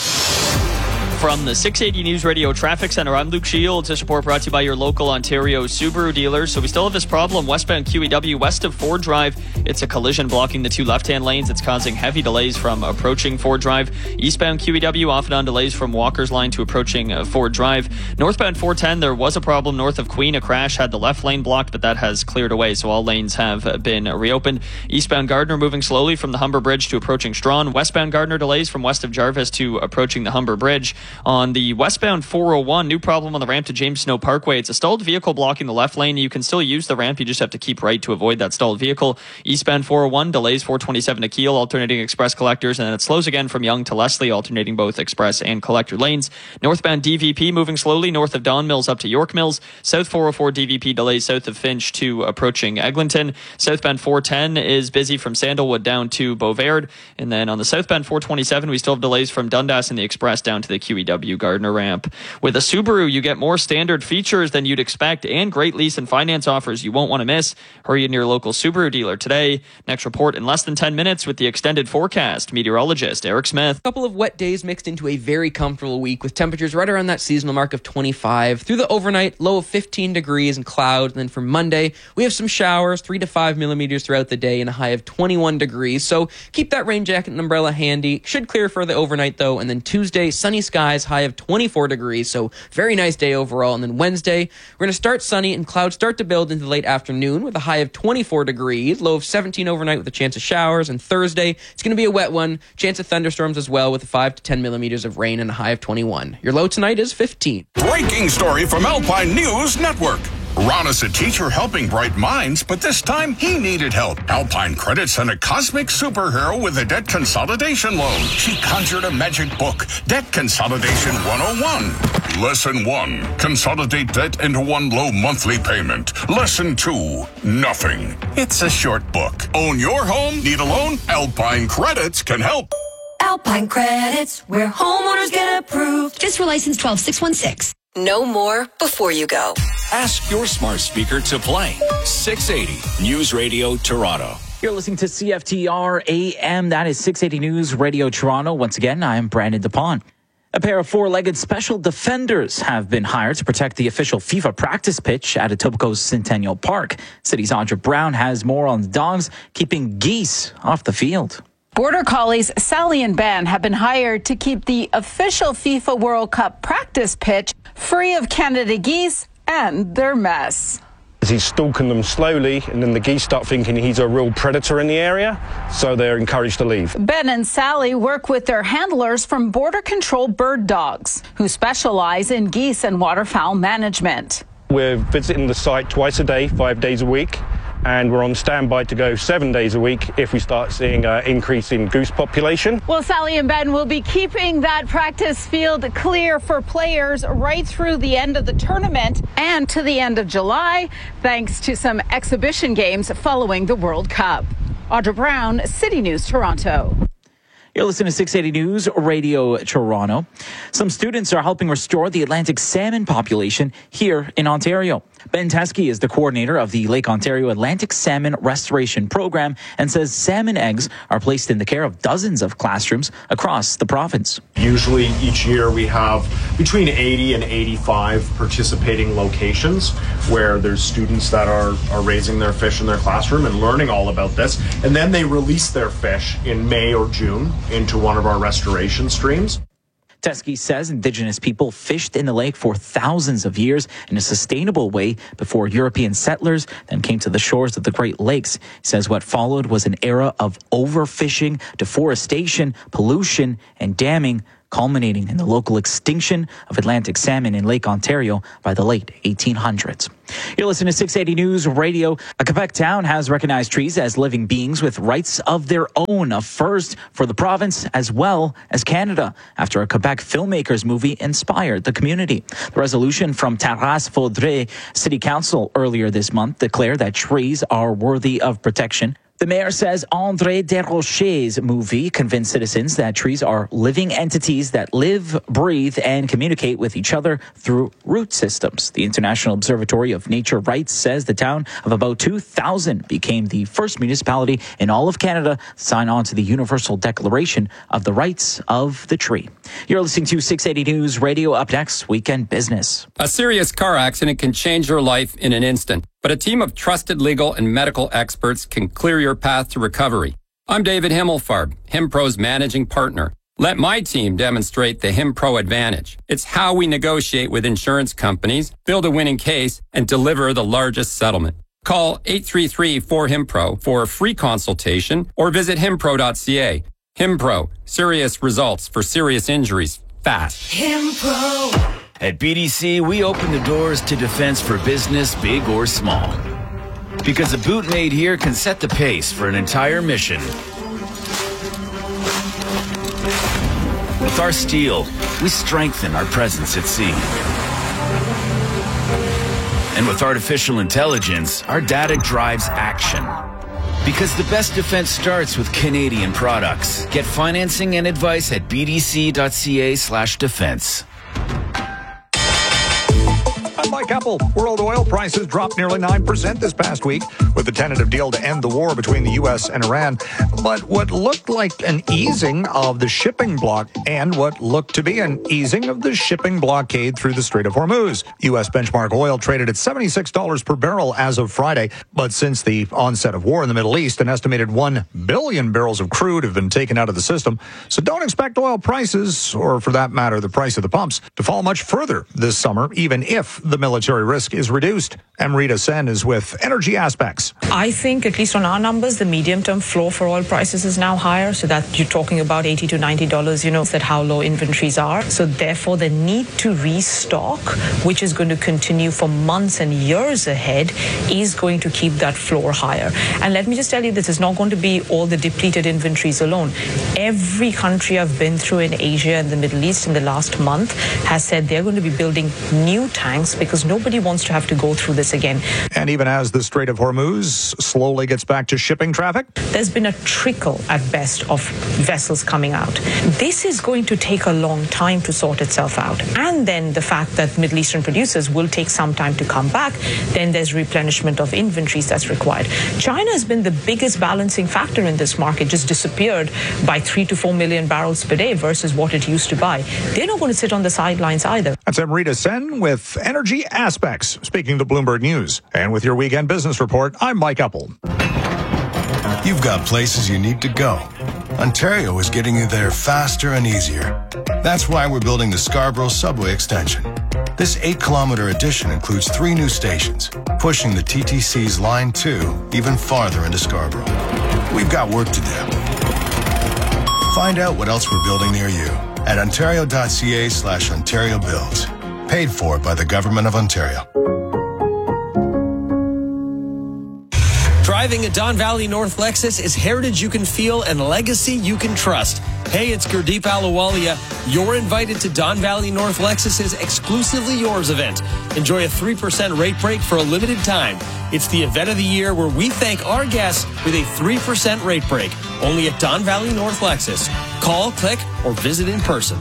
From the six eighty News Radio Traffic Center, I'm Luke Shields. This report brought to you by your local Ontario Subaru dealers. So we still have this problem westbound Q E W west of Ford Drive. It's a collision blocking the two left-hand lanes. It's causing heavy delays from approaching Ford Drive. Eastbound Q E W off and on delays from Walker's Line to approaching uh, Ford Drive. Northbound four ten, there was a problem north of Queen. A crash had the left lane blocked, but that has cleared away, so all lanes have uh, been reopened. Eastbound Gardner moving slowly from the Humber Bridge to approaching Strawn. Westbound Gardner delays from west of Jarvis to approaching the Humber Bridge. On the westbound four oh one, new problem on the ramp to James Snow Parkway. It's a stalled vehicle blocking the left lane. You can still use the ramp. You just have to keep right to avoid that stalled vehicle. Eastbound four oh one, delays four twenty-seven to Kiel, alternating express collectors, and then it slows again from Yonge to Leslie, alternating both express and collector lanes. Northbound D V P moving slowly north of Don Mills up to York Mills. South four oh four D V P delays south of Finch to approaching Eglinton. Southbound four ten is busy from Sandalwood down to Beauvard. And then on the southbound four twenty-seven, we still have delays from Dundas and the express down to the Q E W Gardner ramp. With a Subaru, you get more standard features than you'd expect and great lease and finance offers you won't want to miss. Hurry in your local Subaru dealer today. Next report in less than ten minutes with the extended forecast. Meteorologist Eric Smith. A couple of wet days mixed into a very comfortable week with temperatures right around that seasonal mark of twenty-five. Through the overnight, low of fifteen degrees and clouds. And then for Monday, we have some showers, three to five millimeters throughout the day and a high of twenty-one degrees. So keep that rain jacket and umbrella handy. Should clear for the overnight though. And then Tuesday, sunny skies, high of twenty-four degrees. So very nice day overall. And then Wednesday, we're going to start sunny and clouds start to build into the late afternoon with a high of twenty-four degrees, low of seventeen overnight with a chance of showers. And Thursday, it's going to be a wet one, chance of thunderstorms as well with five to ten millimeters of rain and a high of twenty-one. Your low tonight is fifteen. Breaking story from Alpine News Network. Ron is a teacher helping bright minds, but this time he needed help. Alpine Credit sent a cosmic superhero with a debt consolidation loan. She conjured a magic book, Debt Consolidation one oh one. Lesson one, consolidate debt into one low monthly payment. Lesson two, nothing. It's a short book. Own your home? Need a loan? Alpine Credits can help. Alpine Credits, where homeowners get approved. Just for license twelve six one six. Know more before you go. Ask your smart speaker to play six eighty News Radio Toronto. You're listening to C F T R A M. That is six eighty News Radio Toronto. Once again, I'm Brandon DePont. A pair of four-legged special defenders have been hired to protect the official FIFA practice pitch at Etobicoke Centennial Park. City's Audra Brown has more on the dogs keeping geese off the field. Border Collies Sally and Ben have been hired to keep the official FIFA World Cup practice pitch free of Canada geese and their mess. He's stalking them slowly, and then the geese start thinking he's a real predator in the area, so they're encouraged to leave. Ben and Sally work with their handlers from Border Control Bird Dogs, who specialize in geese and waterfowl management. We're visiting the site twice a day, five days a week, and we're on standby to go seven days a week if we start seeing an increase in goose population. Well, Sally and Ben will be keeping that practice field clear for players right through the end of the tournament and to the end of July, thanks to some exhibition games following the World Cup. Audra Brown, City News, Toronto. You're listening to six eighty News Radio Toronto. Some students are helping restore the Atlantic salmon population here in Ontario. Ben Teskey is the coordinator of the Lake Ontario Atlantic Salmon Restoration Program and says salmon eggs are placed in the care of dozens of classrooms across the province. Usually each year we have between eighty and eighty-five participating locations where there's students that are, are raising their fish in their classroom and learning all about this. And then they release their fish in May or June into one of our restoration streams. Teskey says Indigenous people fished in the lake for thousands of years in a sustainable way before European settlers then came to the shores of the Great Lakes. He says what followed was an era of overfishing, deforestation, pollution, and damming, culminating in the local extinction of Atlantic salmon in Lake Ontario by the late eighteen hundreds. You're listening to six eighty News Radio. A Quebec town has recognized trees as living beings with rights of their own, a first for the province as well as Canada, after a Quebec filmmakers movie inspired the community. The resolution from Taras-Vaudreuil City Council earlier this month declared that trees are worthy of protection. The mayor says André Desrochers' movie convinced citizens that trees are living entities that live, breathe, and communicate with each other through root systems. The International Observatory of Nature Rights says the town of about two thousand became the first municipality in all of Canada to sign on to the Universal Declaration of the Rights of the Tree. You're listening to six eighty News Radio. Up next, Weekend Business. A serious car accident can change your life in an instant, but a team of trusted legal and medical experts can clear your path to recovery. I'm David Himmelfarb, HimPro's managing partner. Let my team demonstrate the HimPro advantage. It's how we negotiate with insurance companies, build a winning case, and deliver the largest settlement. Call eight three three, four, HIMPRO for a free consultation or visit himpro dot c a. HimPro, serious results for serious injuries, fast. HimPro. At B D C, we open the doors to defense for business, big or small. Because a boot made here can set the pace for an entire mission. With our steel, we strengthen our presence at sea. And with artificial intelligence, our data drives action. Because the best defense starts with Canadian products. Get financing and advice at b d c dot c a slash defense. I'm Mike Apple. World oil prices dropped nearly nine percent this past week with the tentative deal to end the war between the U S and Iran. But what looked like an easing of the shipping block and what looked to be an easing of the shipping blockade through the Strait of Hormuz. U S benchmark oil traded at seventy-six dollars per barrel as of Friday. But since the onset of war in the Middle East, an estimated one billion barrels of crude have been taken out of the system. So don't expect oil prices, or for that matter, the price of the pumps, to fall much further this summer, even if the military risk is reduced. Amrita Sen is with Energy Aspects. I think, at least on our numbers, the medium-term floor for oil prices is now higher, so that you're talking about eighty to ninety dollars, you know, that how low inventories are. So therefore, the need to restock, which is going to continue for months and years ahead, is going to keep that floor higher. And let me just tell you, this is not going to be all the depleted inventories alone. Every country I've been through in Asia and the Middle East in the last month has said they're going to be building new tanks because nobody wants to have to go through this again. And even as the Strait of Hormuz slowly gets back to shipping traffic, there's been a trickle at best of vessels coming out. This is going to take a long time to sort itself out. And then the fact that Middle Eastern producers will take some time to come back, then there's replenishment of inventories that's required. China has been the biggest balancing factor in this market, just disappeared by three to four million barrels per day versus what it used to buy. They're not going to sit on the sidelines either. That's Amrita Sen with Energy Aspects, speaking to Bloomberg News. And with your weekend business report, I'm Mike Apple. You've got places you need to go. Ontario is getting you there faster and easier. That's why we're building the Scarborough Subway Extension. This eight-kilometer addition includes three new stations, pushing the T T C's Line two even farther into Scarborough. We've got work to do. Find out what else we're building near you at ontario dot c a slash Ontario Builds. Paid for by the Government of Ontario. Driving a Don Valley North Lexus is heritage you can feel and legacy you can trust. Hey, it's Gurdeep Ahluwalia. You're invited to Don Valley North Lexus's Exclusively Yours event. Enjoy a three percent rate break for a limited time. It's the event of the year where we thank our guests with a three percent rate break. Only at Don Valley North Lexus. Call, click, or visit in person.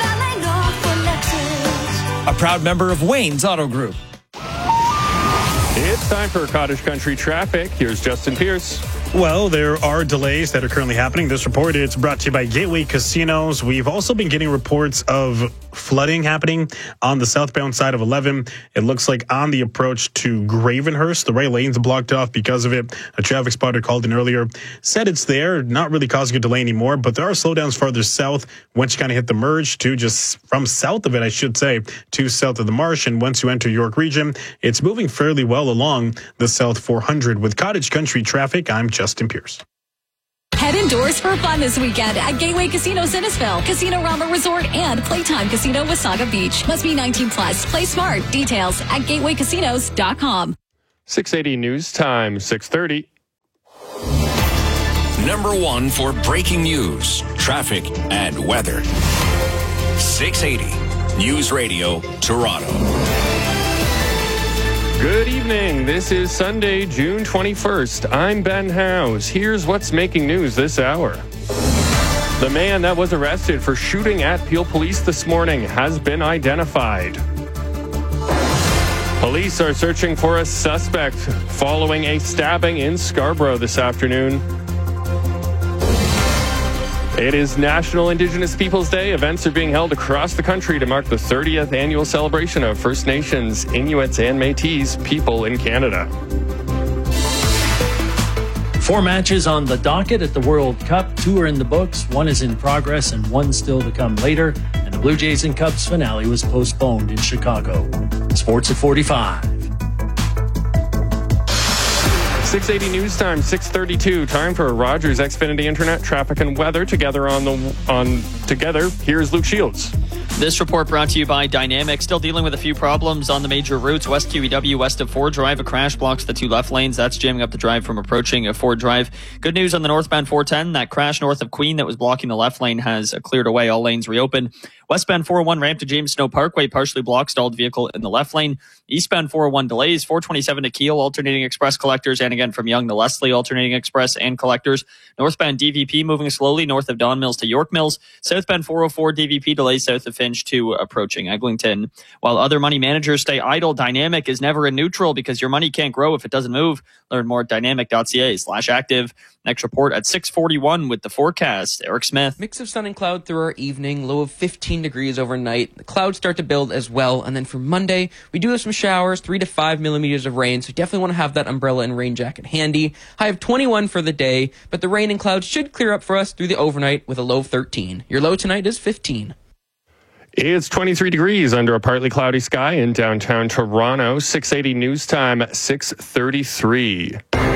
A proud member of Wayne's Auto Group. It's time for Cottage Country Traffic. Here's Justin Pierce. Well, there are delays that are currently happening. This report is brought to you by Gateway Casinos. We've also been getting reports of flooding happening on the southbound side of eleven. It looks like on the approach to Gravenhurst, the right lane's blocked off because of it. A traffic spotter called in earlier, said it's there, not really causing a delay anymore, but there are slowdowns farther south once you kind of hit the merge to just from south of it, I should say, to south of the Marsh. And once you enter York Region, it's moving fairly well along the South four hundred. With Cottage Country Traffic, I'm Justin Pierce. Head indoors for fun this weekend at Gateway Casino Innisfil, Casino Rama Resort, and Playtime Casino Wasaga Beach. Must be nineteen plus. Play smart. Details at gateway casinos dot com. six eighty News Time, six thirty. Number one for breaking news, traffic, and weather. six eighty News Radio, Toronto. Good evening. This is Sunday, June twenty-first. I'm Ben Howes. Here's what's making news this hour. The man that was arrested for shooting at Peel Police this morning has been identified. Police are searching for a suspect following a stabbing in Scarborough this afternoon. It is National Indigenous Peoples Day. Events are being held across the country to mark the thirtieth annual celebration of First Nations, Inuits, and Métis people in Canada. Four matches on the docket at the World Cup. Two are in the books. One is in progress and one still to come later. And the Blue Jays and Cubs finale was postponed in Chicago. Sports at forty-five. six eighty News Time, six thirty-two. Time for Rogers Xfinity Internet traffic and weather together on the on together. Here's Luke Shields. This report brought to you by Dynamic. Still dealing with a few problems on the major routes. West Q E W, west of Ford Drive. A crash blocks the two left lanes. That's jamming up the drive from approaching a Ford Drive. Good news on the northbound four ten. That crash north of Queen that was blocking the left lane has cleared away. All lanes reopened. Westbound four oh one ramp to James Snow Parkway partially blocked. Stalled vehicle in the left lane. Eastbound four oh one delays. four twenty-seven to Kiel alternating express collectors. And again from Young to Leslie alternating express and collectors. Northbound D V P moving slowly north of Don Mills to York Mills. Southbound four oh four D V P delays south of Finch to approaching Eglinton. While other money managers stay idle, Dynamic is never in neutral because your money can't grow if it doesn't move. Learn more at dynamic.ca slash active. Next report at six forty-one with the forecast. Eric Smith. Mix of sun and cloud through our evening. Low of fifteen degrees overnight. The clouds start to build as well. And then for Monday, we do have some showers, three to five millimeters of rain. So definitely want to have that umbrella and rain jacket handy. High of twenty-one for the day, but the rain and clouds should clear up for us through the overnight with a low of thirteen. Your low tonight is fifteen. It's twenty-three degrees under a partly cloudy sky in downtown Toronto. six eighty News Time, six thirty-three.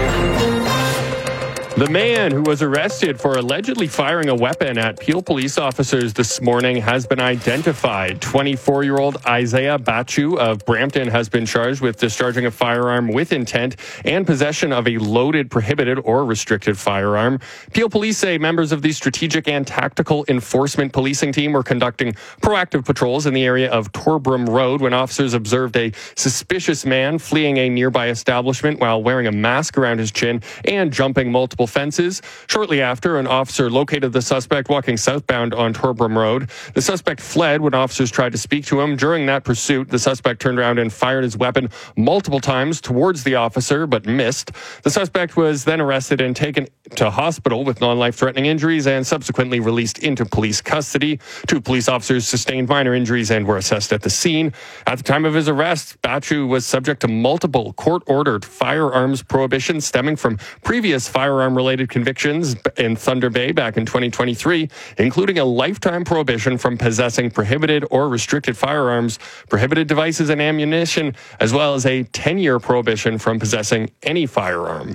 The man who was arrested for allegedly firing a weapon at Peel police officers this morning has been identified. twenty-four-year-old Isaiah Bachu of Brampton has been charged with discharging a firearm with intent and possession of a loaded, prohibited, or restricted firearm. Peel police say members of the Strategic and Tactical Enforcement Policing Team were conducting proactive patrols in the area of Torbram Road when officers observed a suspicious man fleeing a nearby establishment while wearing a mask around his chin and jumping multiple fences. Shortly after, an officer located the suspect walking southbound on Torbram Road. The suspect fled when officers tried to speak to him. During that pursuit, the suspect turned around and fired his weapon multiple times towards the officer, but missed. The suspect was then arrested and taken to hospital with non-life-threatening injuries and subsequently released into police custody. Two police officers sustained minor injuries and were assessed at the scene. At the time of his arrest, Bachu was subject to multiple court-ordered firearms prohibitions stemming from previous firearm related convictions in Thunder Bay back in twenty twenty-three, including a lifetime prohibition from possessing prohibited or restricted firearms, prohibited devices and ammunition, as well as a ten-year prohibition from possessing any firearm.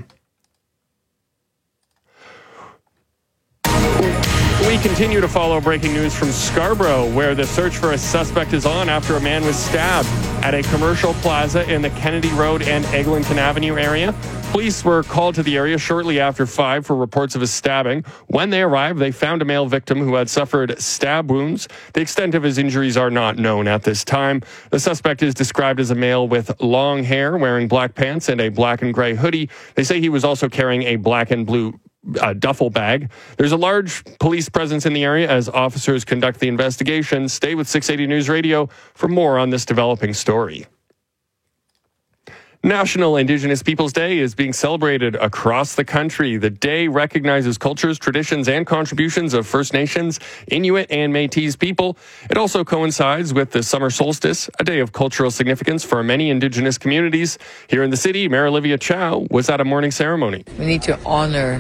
We continue to follow breaking news from Scarborough, where the search for a suspect is on after a man was stabbed at a commercial plaza in the Kennedy Road and Eglinton Avenue area. Police were called to the area shortly after five for reports of a stabbing. When they arrived, they found a male victim who had suffered stab wounds. The extent of his injuries are not known at this time. The suspect is described as a male with long hair, wearing black pants and a black and gray hoodie. They say he was also carrying a black and blue Uh, duffel bag. There's a large police presence in the area as officers conduct the investigation. Stay with six eighty News Radio for more on this developing story. National Indigenous Peoples Day is being celebrated across the country. The day recognizes cultures, traditions, and contributions of First Nations, Inuit, and Métis people. It also coincides with the summer solstice, a day of cultural significance for many Indigenous communities. Here in the city, Mayor Olivia Chow was at a morning ceremony. We need to honor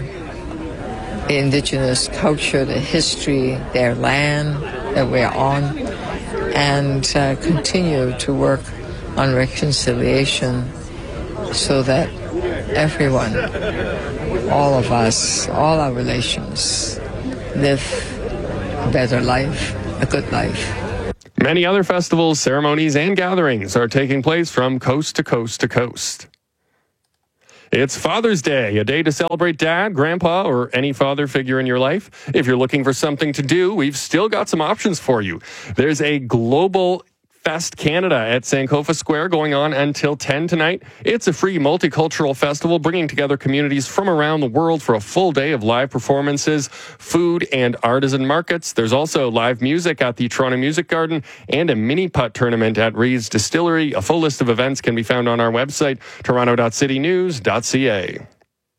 the Indigenous culture, the history, their land that we're on, and uh, continue to work on reconciliation so that everyone, all of us, all our relations, live a better life, a good life. Many other festivals, ceremonies, and gatherings are taking place from coast to coast to coast. It's Father's Day, a day to celebrate dad, grandpa, or any father figure in your life. If you're looking for something to do, we've still got some options for you. There's a global Fest Canada at Sankofa Square going on until ten tonight. It's a free multicultural festival bringing together communities from around the world for a full day of live performances, food, and artisan markets. There's also live music at the Toronto Music Garden and a mini putt tournament at Reed's Distillery. A full list of events can be found on our website, toronto dot city news dot c a.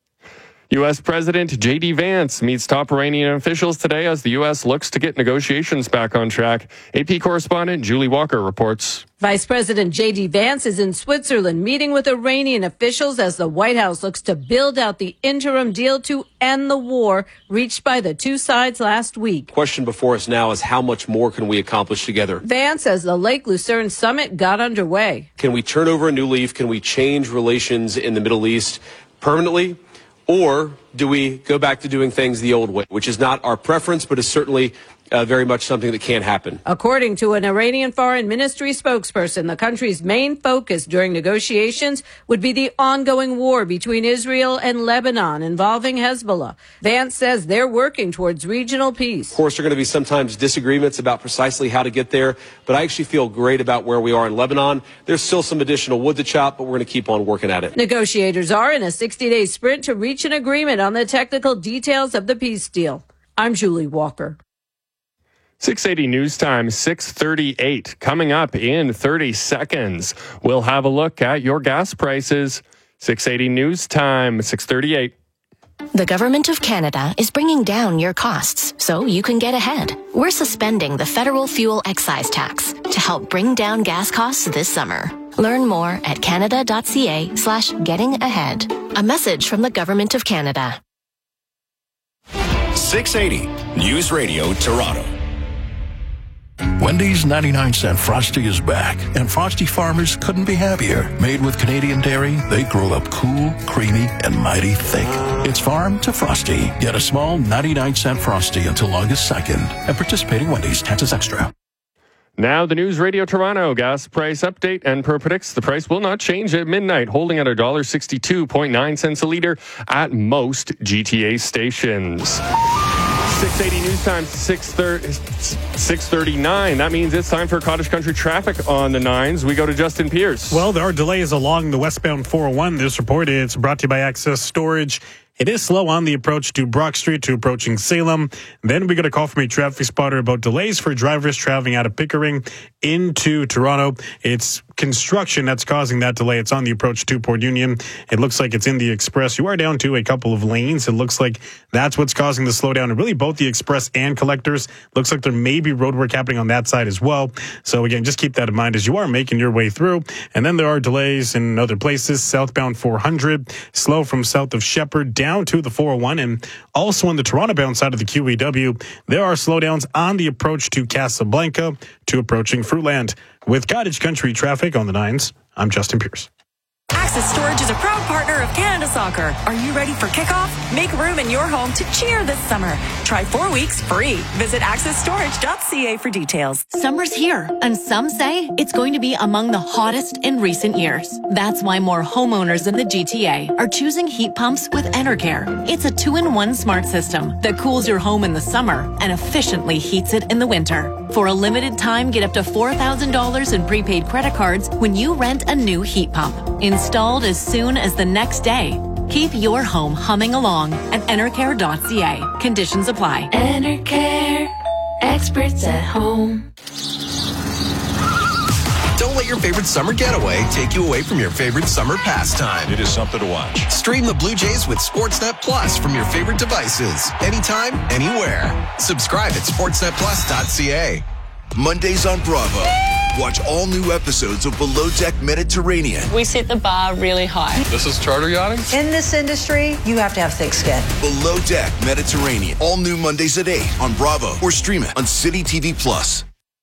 U S President J D Vance meets top Iranian officials today as the U S looks to get negotiations back on track. A P correspondent Julie Walker reports. Vice President J D Vance is in Switzerland meeting with Iranian officials as the White House looks to build out the interim deal to end the war reached by the two sides last week. Question before us now is how much more can we accomplish together? Vance says the Lake Lucerne summit got underway. Can we turn over a new leaf? Can we change relations in the Middle East permanently? Or do we go back to doing things the old way, which is not our preference, but is certainly uh, very much something that can happen. According to an Iranian Foreign Ministry spokesperson, the country's main focus during negotiations would be the ongoing war between Israel and Lebanon involving Hezbollah. Vance says they're working towards regional peace. Of course, there are going to be sometimes disagreements about precisely how to get there, but I actually feel great about where we are in Lebanon. There's still some additional wood to chop, but we're going to keep on working at it. Negotiators are in a sixty-day sprint to reach an agreement on the technical details of the peace deal. I'm Julie Walker. six eighty News Time, six thirty-eight. Coming up in thirty seconds, we'll have a look at your gas prices. six eighty News Time, six thirty-eight. The Government of Canada is bringing down your costs so you can get ahead. We're suspending the federal fuel excise tax to help bring down gas costs this summer. Learn more at canada.ca slash getting ahead. A message from the Government of Canada. six eighty News Radio Toronto. Wendy's ninety-nine cent Frosty is back, and Frosty farmers couldn't be happier. Made with Canadian dairy, they grow up cool, creamy, and mighty thick. It's farm to Frosty. Get a small ninety-nine cent Frosty until August second. At participating Wendy's, taxes extra. Now the News Radio Toronto gas price update, and per predicts the price will not change at midnight, holding at one dollar sixty-two point nine cents a litre at most G T A stations. six eighty News Time, six thirty-nine. That means it's time for Cottage Country traffic on the nines. We go to Justin Pierce. Well, there are delays along the westbound four oh one. This report is brought to you by Access Storage. It is slow on the approach to Brock Street to approaching Salem. Then we got a call from a traffic spotter about delays for drivers traveling out of Pickering into Toronto. It's construction that's causing that delay. It's on the approach to Port Union. It looks like it's in the express. You are down to a couple of lanes. It looks like that's what's causing the slowdown. And really both the express and collectors. Looks like there may be road work happening on that side as well. So again, just keep that in mind as you are making your way through. And then there are delays in other places. Southbound four hundred, slow from south of Shepherd down down to the four oh one, and also on the Toronto-bound side of the Q E W, there are slowdowns on the approach to Casablanca to approaching Fruitland. With Cottage Country traffic on the nines, I'm Justin Pierce. Access Storage is a proud partner of Canada Soccer. Are you ready for kickoff? Make room in your home to cheer this summer. Try four weeks free. Visit access storage dot c a for details. Summer's here, and some say it's going to be among the hottest in recent years. That's why more homeowners in the G T A are choosing heat pumps with Enercare. It's a two-in-one smart system that cools your home in the summer and efficiently heats it in the winter. For a limited time, get up to four thousand dollars in prepaid credit cards when you rent a new heat pump. Installed as soon as the next day. Keep your home humming along at enercare dot c a. Conditions apply. Enercare, experts at home. Don't let your favorite summer getaway take you away from your favorite summer pastime. It is something to watch. Stream the Blue Jays with Sportsnet Plus from your favorite devices. Anytime, anywhere. Subscribe at sportsnet plus dot c a. Mondays on Bravo. Watch all new episodes of Below Deck Mediterranean. We set the bar really high. This is charter yachting? In this industry, you have to have thick skin. Below Deck Mediterranean. All new Mondays at eight on Bravo or stream it on City T V Plus.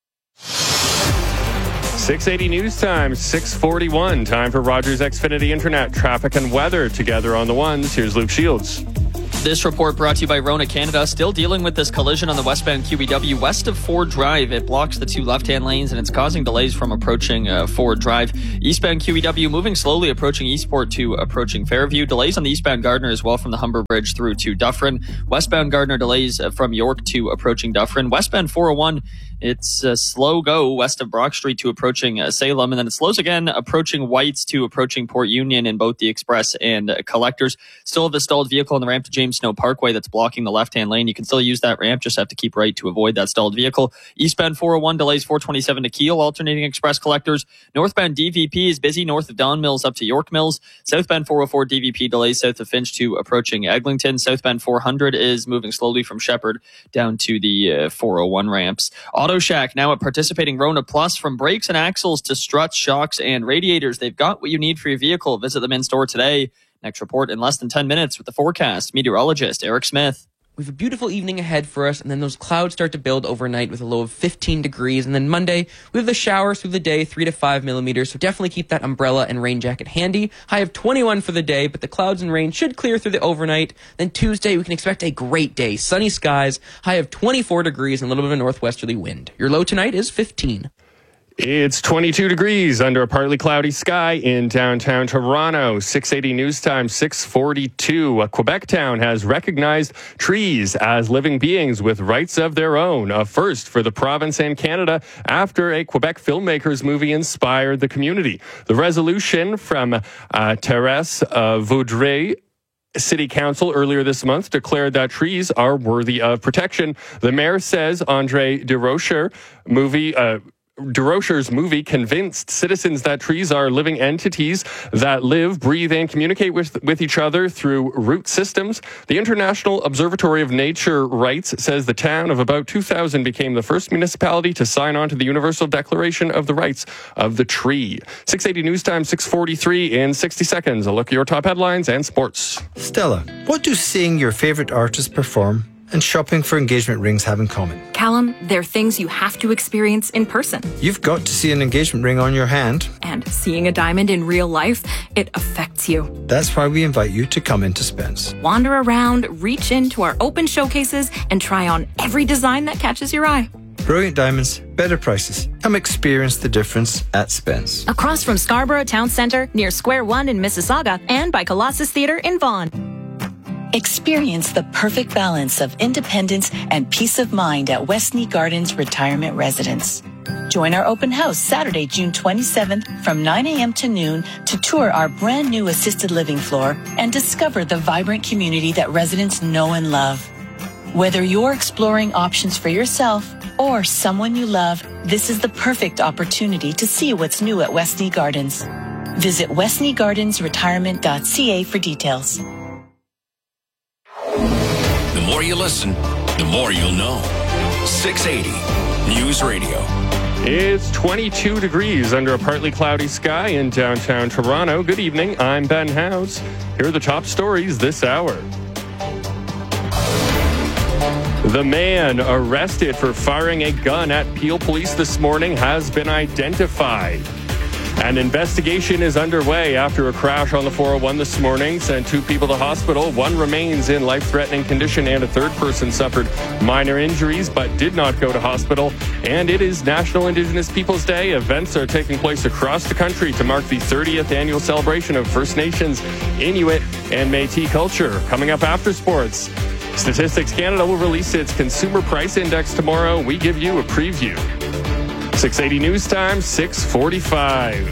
six eighty News Time, six forty-one. Time for Rogers Xfinity Internet, traffic and weather together on the ones. Here's Luke Shields. This report brought to you by Rona Canada. Still dealing with this collision on the westbound Q E W west of Ford Drive. It blocks the two left-hand lanes and it's causing delays from approaching uh, Ford Drive. Eastbound Q E W moving slowly approaching Eastport to approaching Fairview. Delays on the eastbound Gardner as well from the Humber Bridge through to Dufferin. Westbound Gardner delays uh, from York to approaching Dufferin. Westbound four oh one, it's a slow go west of Brock Street to approaching uh, Salem. And then it slows again approaching Whites to approaching Port Union in both the Express and uh, Collectors. Still have a stalled vehicle on the ramp to James Snow Parkway that's blocking the left-hand lane. You can still use that ramp, just have to keep right to avoid that stalled vehicle. Eastbound four oh one delays four twenty-seven to Kiel, alternating Express Collectors. Northbound D V P is busy north of Don Mills up to York Mills. Southbound four oh four D V P delays south of Finch to approaching Eglinton. Southbound four hundred is moving slowly from Shepherd down to the uh, four oh one ramps. Auto Shack now at participating Rona Plus. From brakes and axles to struts, shocks, and radiators, they've got what you need for your vehicle. Visit them in store today. Next report in less than ten minutes with the forecast. Meteorologist Eric Smith. We have a beautiful evening ahead for us, and then those clouds start to build overnight with a low of fifteen degrees. And then Monday, we have the showers through the day, three to five millimeters. So definitely keep that umbrella and rain jacket handy. High of twenty-one for the day, but the clouds and rain should clear through the overnight. Then Tuesday, we can expect a great day. Sunny skies, high of twenty-four degrees, and a little bit of a northwesterly wind. Your low tonight is fifteen. It's twenty-two degrees under a partly cloudy sky in downtown Toronto. six eighty News Time, six forty-two. A Quebec town has recognized trees as living beings with rights of their own, a first for the province and Canada after a Quebec filmmakers movie inspired the community. The resolution from uh, Thérèse uh, Vaudreuil City Council earlier this month declared that trees are worthy of protection. The mayor says Andre Desrochers movie... Uh, Desrochers' movie convinced citizens that trees are living entities that live, breathe, and communicate with, with each other through root systems. The International Observatory of Nature Rights says the town of about two thousand became the first municipality to sign on to the Universal Declaration of the Rights of the Tree. six eighty News Time, six forty-three in sixty seconds. A look at your top headlines and sports. Stella, what do seeing your favorite artist perform and shopping for engagement rings have in common? Callum, they're things you have to experience in person. You've got to see an engagement ring on your hand. And seeing a diamond in real life, it affects you. That's why we invite you to come into Spence. Wander around, reach into our open showcases, and try on every design that catches your eye. Brilliant diamonds, better prices. Come experience the difference at Spence. Across from Scarborough Town Centre, near Square One in Mississauga, and by Colossus Theatre in Vaughan. Experience the perfect balance of independence and peace of mind at Westney Gardens Retirement Residence. Join our open house Saturday, June twenty-seventh from nine a.m. to noon to tour our brand new assisted living floor and discover the vibrant community that residents know and love. Whether you're exploring options for yourself or someone you love, this is the perfect opportunity to see what's new at Westney Gardens. Visit westney gardens retirement dot c a for details. The more you listen, the more you'll know. six eighty News Radio. It's twenty-two degrees under a partly cloudy sky in downtown Toronto. Good evening, I'm Ben House. Here are the top stories this hour. The man arrested for firing a gun at Peel Police this morning has been identified. An investigation is underway after a crash on the four oh one this morning sent two people to hospital. One remains in life-threatening condition and a third person suffered minor injuries but did not go to hospital. And it is National Indigenous Peoples Day. Events are taking place across the country to mark the thirtieth annual celebration of First Nations, Inuit, and Métis culture. Coming up after sports, Statistics Canada will release its Consumer Price Index tomorrow. We give you a preview. six eighty News Time, six forty-five.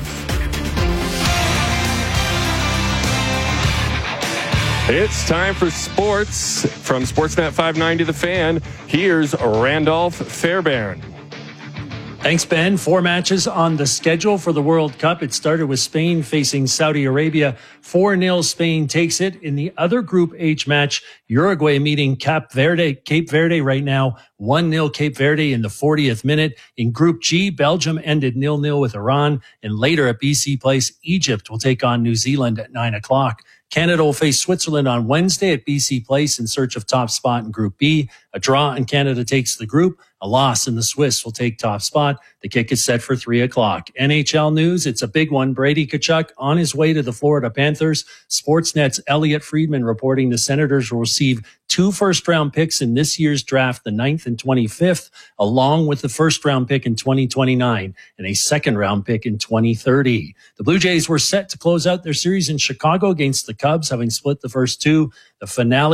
It's time for sports. From Sportsnet five ninety The Fan, here's Randolph Fairbairn. Thanks, Ben. Four matches on the schedule for the World Cup. It started with Spain facing Saudi Arabia. four nil Spain takes it. In the other Group H match, Uruguay meeting Cape Verde, Cape Verde right now, one nil Cape Verde in the fortieth minute. In Group G, Belgium ended nil nil with Iran. And later at B C Place, Egypt will take on New Zealand at nine o'clock. Canada will face Switzerland on Wednesday at B C Place in search of top spot in Group B. A draw and Canada takes the group. A loss and the Swiss will take top spot. The kick is set for three o'clock. N H L news, it's a big one. Brady Tkachuk on his way to the Florida Panthers. Sportsnet's Elliot Friedman reporting the Senators will receive two first-round picks in this year's draft, the ninth and twenty-fifth, along with the first-round pick in twenty twenty-nine and a second-round pick in twenty thirty. The Blue Jays were set to close out their series in Chicago against the Cubs, having split the first two. The finale